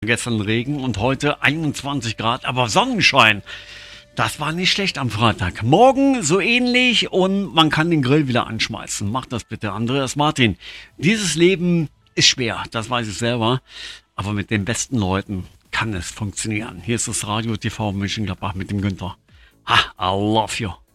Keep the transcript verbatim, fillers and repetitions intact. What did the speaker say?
Gestern Regen und heute einundzwanzig Grad, aber Sonnenschein. Das war nicht schlecht am Freitag. Morgen so ähnlich und man kann den Grill wieder anschmeißen. Macht das bitte, Andreas Martin. Dieses Leben ist schwer, das weiß ich selber. Aber mit den besten Leuten kann es funktionieren. Hier ist das Radio T V Mönchengladbach mit dem Günther. Ha, I love you.